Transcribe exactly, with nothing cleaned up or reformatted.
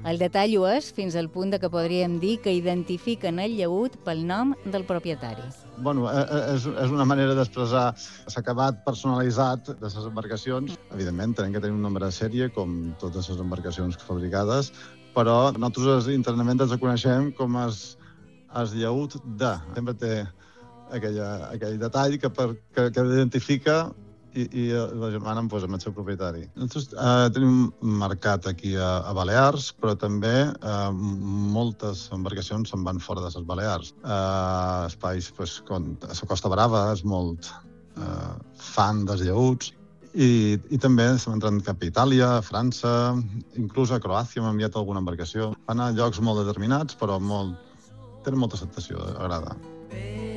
El detall ho és fins al punt de que podríem dir que identifiquen el llaüt pel nom del propietari. Bueno, és, és una manera d'expressar l'acabat personalitzat de les embarcacions. Evidentment, tenen que tenir un nombre de sèrie, com totes les embarcacions fabricades, però nosaltres internament ens coneixem com es, es llaüt de. Sempre té aquella, aquell detall que, per, que, que identifica i, i la germana em posa amb el seu propietari. Nosaltres eh, tenim un mercat aquí a, a Balears, però també eh, moltes embarcacions se'n van fora de les Balears. Eh, espais, pues, com a la Costa Brava és molt eh, fan dels llaüts, i, i també estem entrant cap a Itàlia, a França, inclús a Croàcia m'ha enviat alguna embarcació. Van a llocs molt determinats, però molt, tenen molta acceptació, agrada.